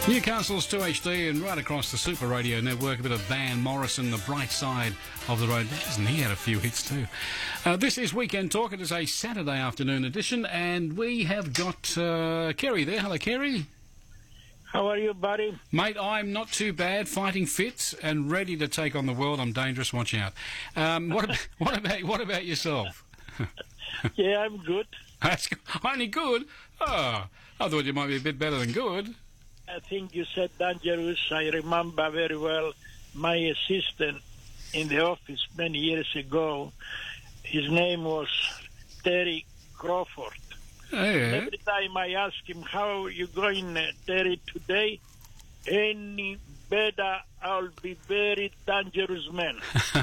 Newcastle's 2HD and right across the Super Radio Network, a bit of Van Morrison, The Bright Side of the Road. Hasn't he had a few hits too? This is Weekend Talk. It is a Saturday afternoon edition, and we have got Kerry there. Hello, Kerry. How are you, buddy? Mate, I'm not too bad, fighting fit and ready to take on the world. I'm dangerous, watch out. What about yourself? Yeah, I'm good. That's only good? Oh, I thought you might be a bit better than good. I think you said dangerous. I remember very well my assistant in the office many years ago. His name was Terry Crawford. Oh, yeah. Every time I ask him, how are you going, Terry, today? Any better, I'll be very dangerous man.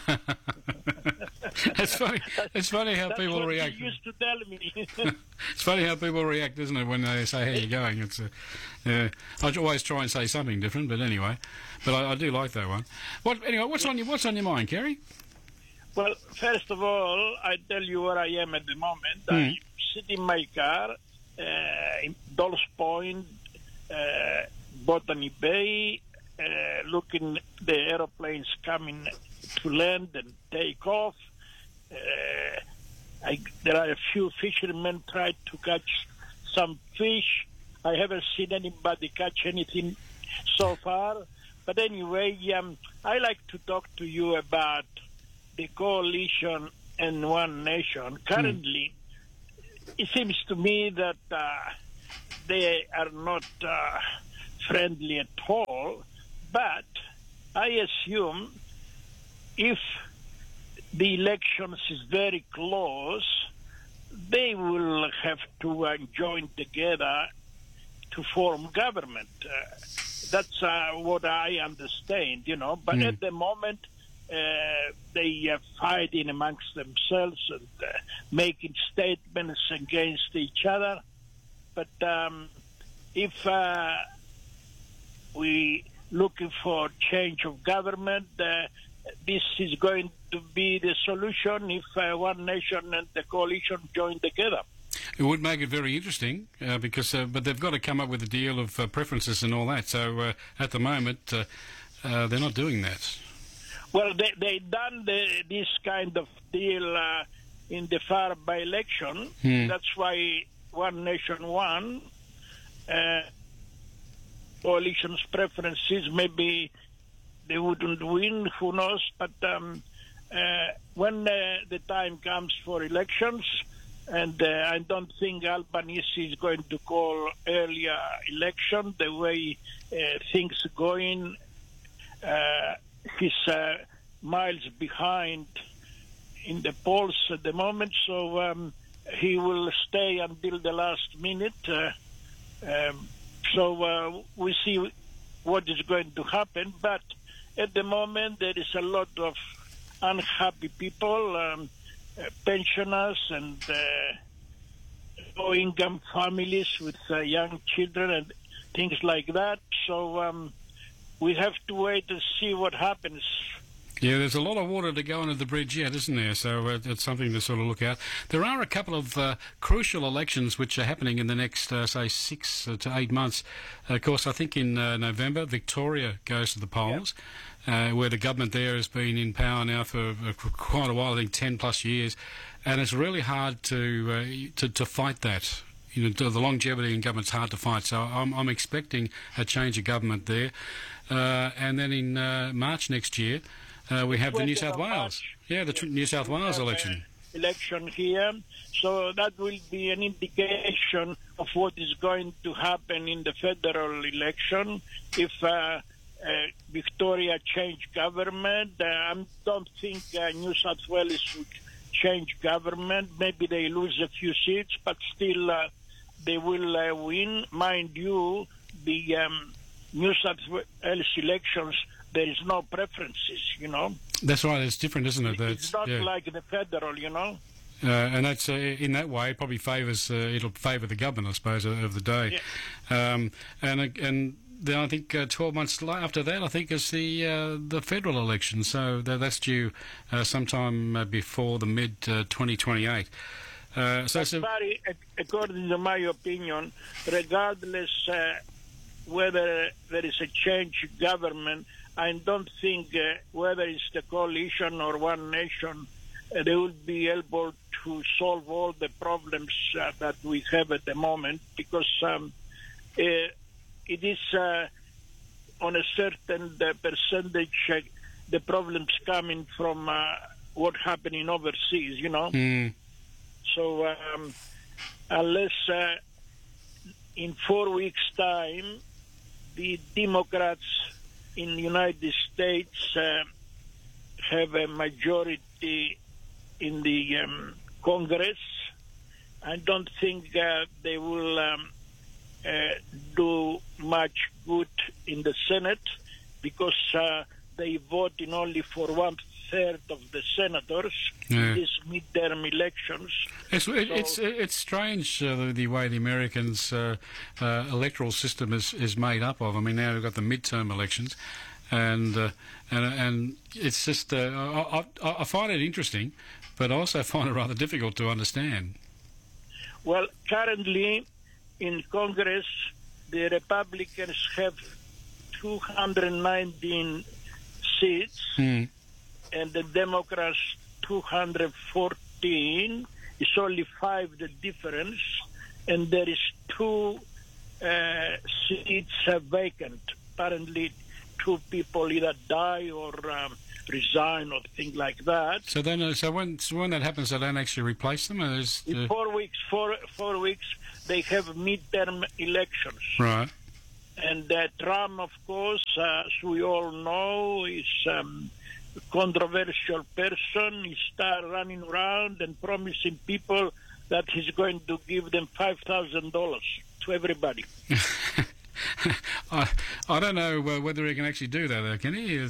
It's funny. It's funny how people what react. He used to tell me. It's funny how people react, isn't it, when they say, how you going? It's I always try and say something different, but anyway. But I do like that one. What's on your mind, Kerry? Well, first of all, I tell you where I am at the moment. I sit in my car in Dulles Point, Botany Bay, looking the aeroplanes coming to land and take off. There are a few fishermen trying to catch some fish. I haven't seen anybody catch anything so far. But anyway, I like to talk to you about the coalition and One Nation. Currently, it seems to me that they are not friendly at all. But I assume if the elections is very close, they will have to join together to form government. That's what I understand, But at the moment, they are fighting amongst themselves and making statements against each other. But if we looking for change of government, this is going to be the solution if One Nation and the coalition join together. It would make it very interesting but they've got to come up with a deal of preferences and all that. So at the moment, they're not doing that. Well, they done this kind of deal in the far by-election. That's why One Nation won. Coalition's preferences, maybe they wouldn't win, who knows. But when the time comes for elections, and I don't think Albanese is going to call earlier election, the way things are going, he's miles behind in the polls at the moment, so he will stay until the last minute. So we see what is going to happen. But at the moment, there is a lot of unhappy people, pensioners and low-income families with young children and things like that. So we have to wait and see what happens. Yeah, there's a lot of water to go under the bridge yet, isn't there? So it's something to sort of look at. There are a couple of crucial elections which are happening in the next, say, 6 to 8 months. Of course, I think in November, Victoria goes to the polls, where the government there has been in power now for quite a while, I think 10 plus years, and it's really hard to fight that. The longevity in government's hard to fight, so I'm expecting a change of government there. And then in March next year, we have the New South Wales. Yeah, the New South Wales election. Election here. So that will be an indication of what is going to happen in the federal election. If Victoria change government, I don't think New South Wales would change government. Maybe they lose a few seats, but still they will win. Mind you, the New South Wales elections, there is no preferences, That's right, it's different, isn't it? It's not like the federal, And that's in that way it probably favours it'll favour the government, I suppose, of the day. Yeah. And then I think 12 months after that, I think is the federal election. So that's due sometime before the mid 2028. According to my opinion, regardless whether there is a change in government, I don't think whether it's the coalition or one nation, they will be able to solve all the problems that we have at the moment, because it is on a certain percentage the problems coming from what happening overseas, you know. So unless in 4 weeks' time the Democrats in the United States have a majority in the Congress, I don't think they will do much good in the Senate, because they voting only for 1/3 of the senators in these midterm elections. It's strange the way the Americans' electoral system is made up of. I mean, now we've got the midterm elections, and it's just I find it interesting, but I also find it rather difficult to understand. Well, currently in Congress, the Republicans have 219 seats, and the Democrats 214. It's only 5 the difference, and there is 2 seats vacant. Apparently, 2 people either die or resign or things like that. So then, when that happens, they don't actually replace them. Or in 4 weeks, 4 weeks, they have midterm elections. Right. And Trump, of course, as we all know, is a controversial person. He started running around and promising people that he's going to give them $5,000 to everybody. I don't know whether he can actually do that, though, can he?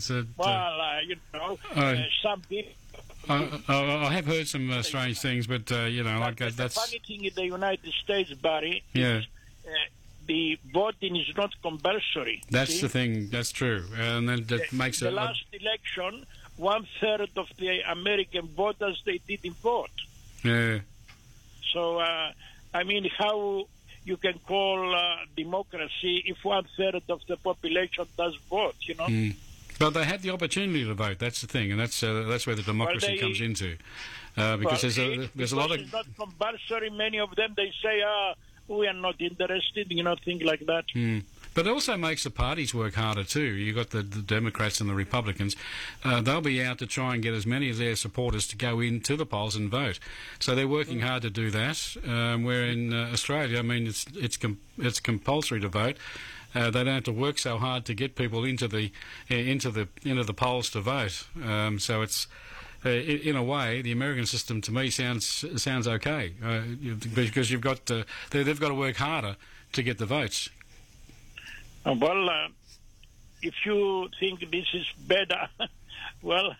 Some people... I have heard some strange things, but, that's... The funny thing in the United States, Barry, is the voting is not compulsory. That's the thing. That's true. And then that makes it... The last election, 1/3 of the American voters, they didn't vote. Yeah. So, I mean, how you can call democracy if 1/3 of the population does vote, you know? But they had the opportunity to vote. That's the thing, and that's where the democracy comes into. Because there's a lot of... It's not compulsory. Many of them, they say, we are not interested, things like that. But it also makes the parties work harder too. You've got the Democrats and the Republicans. They'll be out to try and get as many of their supporters to go into the polls and vote. So they're working hard to do that. Where in Australia, I mean, it's compulsory to vote. They don't have to work so hard to get people into the polls to vote. So it's in a way, the American system to me sounds okay because you've got they've got to work harder to get the votes. Well, if you think this is better, well,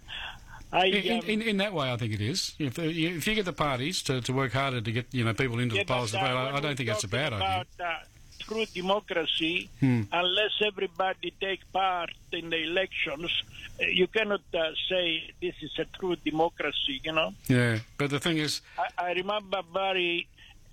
in that way, I think it is. If you get the parties to work harder to get people into the polls to vote, I don't think that's a bad idea. True democracy, unless everybody take part in the elections, you cannot say this is a true democracy, Yeah, but the thing is... I remember very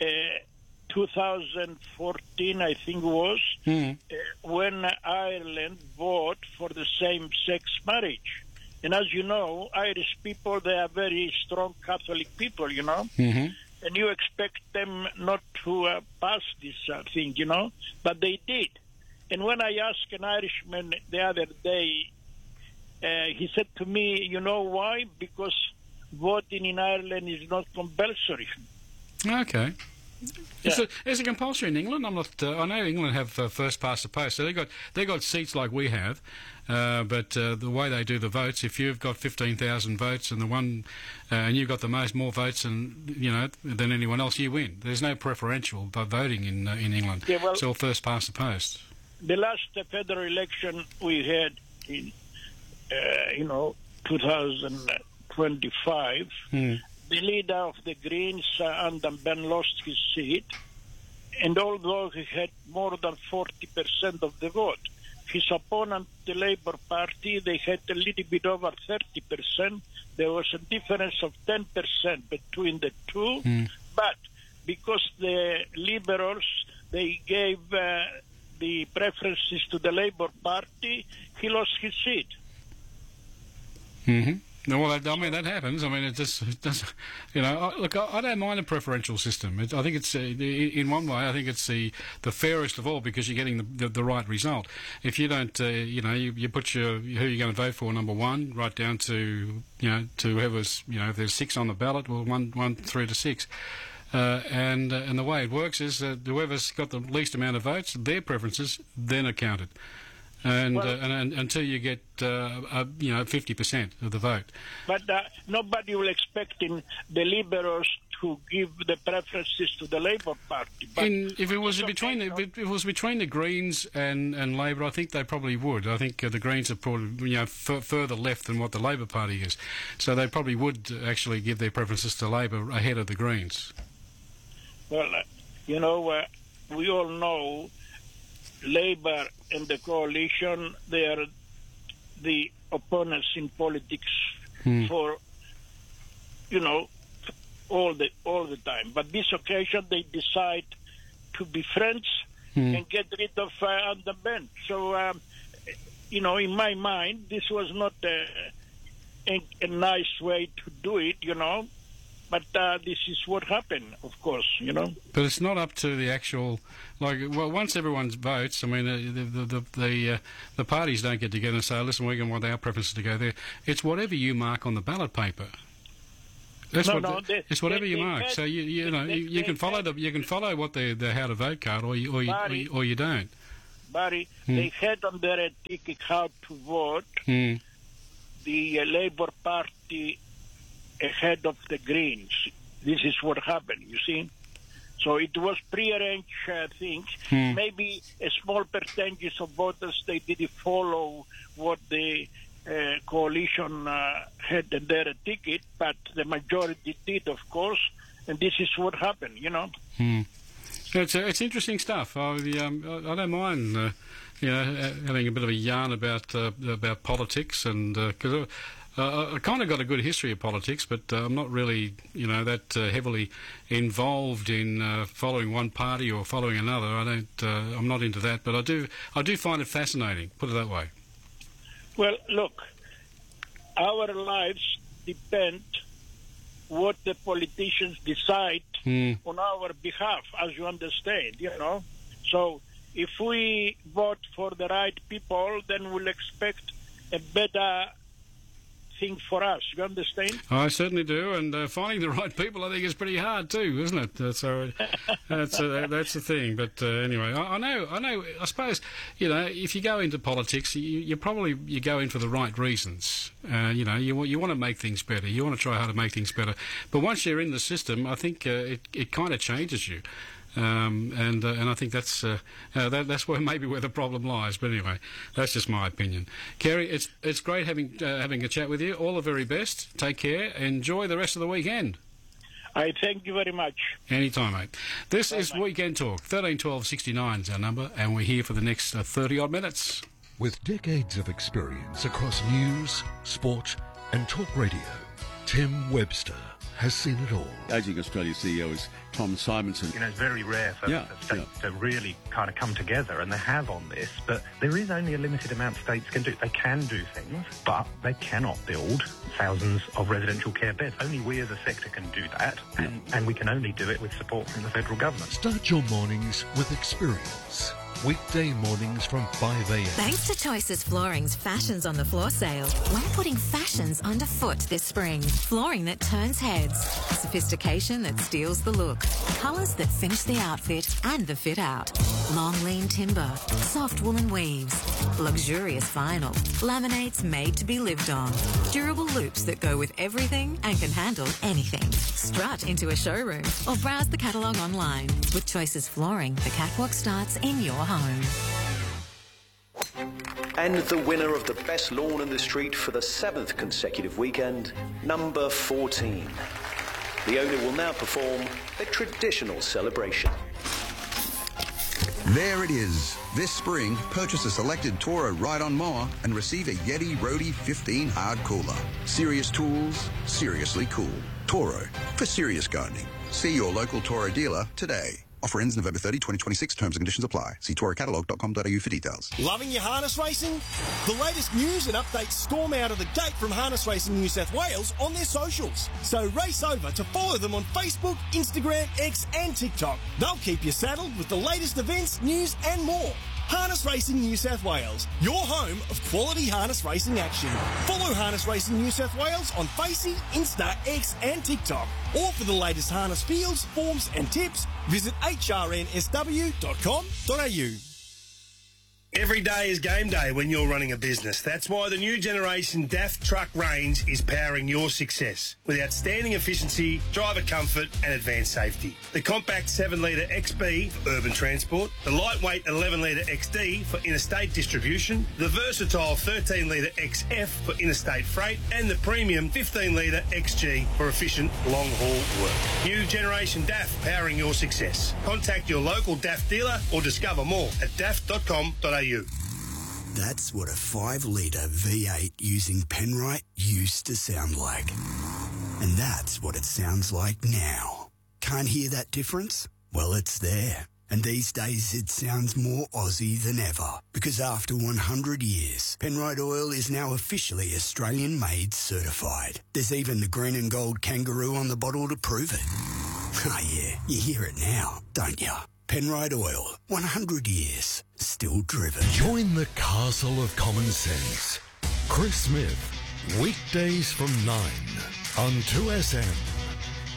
2014, I think it was, when Ireland voted for the same-sex marriage. And as you know, Irish people, they are very strong Catholic people, And you expect them not to pass this thing, but they did. And when I asked an Irishman the other day, he said to me, you know why? Because voting in Ireland is not compulsory. Okay. Yeah. Is it compulsory in England? I'm not. I know England have first past the post, so they got seats like we have. But the way they do the votes, if you've got 15,000 votes and and you've got the more votes than anyone else, you win. There's no preferential voting in England. Yeah, well, it's all first past the post. The last federal election we had in 2025. The leader of the Greens, Andan Ben, lost his seat, and although he had more than 40% of the vote, his opponent, the Labour Party, they had a little bit over 30%. There was a difference of 10% between the two, but because the Liberals, they gave the the preferences to the Labour Party, he lost his seat. Mm-hmm. No, well, I mean, that happens. I mean, it does, you know, look, I don't mind a preferential system. I think it's, in one way, I think it's the fairest of all because you're getting the right result. If you don't, you know, you put who you're going to vote for, number one, right down to, you know, to whoever's, you know, if there's 6 on the ballot, well, one through to 6. And the way it works is that whoever's got the least amount of votes, their preferences then are counted. And, and until you get, you know, 50% of the vote. But nobody will expect the Liberals to give the preferences to the Labour Party. But if it was between the Greens and Labor, I think they probably would. I think the Greens are probably, you know, further left than what the Labor Party is, so they probably would actually give their preferences to Labor ahead of the Greens. Well, you know, we all know Labour and the coalition, they are the opponents in politics for, you know, all the time. But this occasion they decide to be friends and get rid of Underbent. So, you know, in my mind, this was not a nice way to do it, you know. But this is what happened, of course, you know. But it's not up to the actual, like, well, once everyone votes, I mean, the parties don't get together and say, listen, we're going to want our preferences to go there. It's whatever you mark on the ballot paper. It's whatever you mark. So you can follow what the how to vote card, or you don't. Barry, they had on their ticket how to vote. The Labour Party ahead of the Greens. This is what happened, you see. So it was pre-arranged things. Maybe a small percentage of voters, they didn't follow what the coalition had in their ticket, but the majority did, of course, and this is what happened, you know. It's interesting stuff. I don't mind, you know, having a bit of a yarn about politics, and because I kind of got a good history of politics, but I'm not really, you know, that heavily involved in following one party or following another. I'm not into that, but I do find it fascinating. Put it that way. Well, look, our lives depend what the politicians decide on our behalf, as you understand, you know. So if we vote for the right people, then we'll expect a better thing for us. You understand? I certainly do, and finding the right people, I think, is pretty hard too, isn't it? So that's the thing. But anyway, I know. I suppose, you know, if you go into politics, you go in for the right reasons. You know, you want to make things better. You want to try hard to make things better. But once you're in the system, I think it kind of changes you. And I think that's where the problem lies. But anyway, that's just my opinion. Kerry, it's great having a chat with you. All the very best. Take care. Enjoy the rest of the weekend. I thank you very much. Anytime, mate. This is Weekend Talk. 1312 69 is our number, and we're here for the next 30-odd minutes. With decades of experience across news, sport and talk radio, Tim Webster has seen it all. Ageing Australia CEO is Tom Simonson. You know, it's very rare for states to really kind of come together, and they have on this, but there is only a limited amount states can do. They can do things, but they cannot build thousands of residential care beds. Only we as a sector can do that, and we can only do it with support from the federal government. Start your mornings with experience. Weekday mornings from 5 a.m. Thanks to Choices Flooring's Fashions on the Floor sale, we're putting fashions underfoot this spring. Flooring that turns heads, sophistication that steals the look, colours that finish the outfit and the fit out. Long lean timber, soft woolen weaves, luxurious vinyl, laminates made to be lived on, durable loops that go with everything and can handle anything. Strut into a showroom or browse the catalogue online. With Choices Flooring, the catwalk starts in your home. And the winner of the best lawn in the street for the 7th consecutive weekend, number 14. The owner will now perform a traditional celebration. There it is. This spring, purchase a selected Toro ride-on mower and receive a Yeti Roadie 15 hard cooler. Serious tools, seriously cool. Toro, for serious gardening. See your local Toro dealer today. Offer ends November 30, 2026. Terms and conditions apply. See tourcatalogue.com.au for details. Loving your harness racing? The latest news and updates storm out of the gate from Harness Racing New South Wales on their socials. So race over to follow them on Facebook, Instagram, X and TikTok. They'll keep you saddled with the latest events, news and more. Harness Racing New South Wales, your home of quality harness racing action. Follow Harness Racing New South Wales on Facey, Insta, X and TikTok. Or for the latest harness fields, forms and tips, visit hrnsw.com.au. Every day is game day when you're running a business. That's why the new generation DAF truck range is powering your success with outstanding efficiency, driver comfort and advanced safety. The compact 7-litre XB for urban transport, the lightweight 11-litre XD for interstate distribution, the versatile 13-litre XF for interstate freight and the premium 15-litre XG for efficient long-haul work. New generation DAF powering your success. Contact your local DAF dealer or discover more at daf.com.au. That's what a 5-litre V8 using Penrite used to sound like. And that's what it sounds like now. Can't hear that difference? Well, it's there. And these days it sounds more Aussie than ever. Because after 100 years, Penrite Oil is now officially Australian-made certified. There's even the green and gold kangaroo on the bottle to prove it. Ah, yeah, you hear it now, don't you? Penrite Oil, 100 years, still driven. Join the castle of common sense. Chris Smith, weekdays from 9 on 2SM.